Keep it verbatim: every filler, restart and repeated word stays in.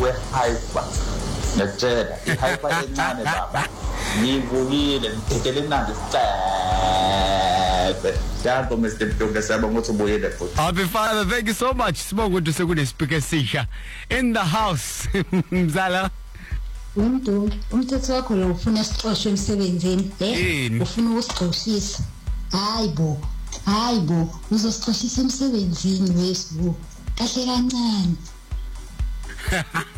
ye-hyper ngiyakutshela i-hyper encane baba ngivukile ngithekele mnandi sicebe kanti Mister Mtunga siyabonga ukuthi ubuyile futhi Happy Father, thank you so much. Sibonga ukuthi sekunespeaker esisha in the house. Mzala umuntu umthetho wakho lo ufuna sixoshwe emsebenzini eh ufuna ukusixoshisa hayibo hayibo uzosixoshisa emsebenzini wesibu kahle kancane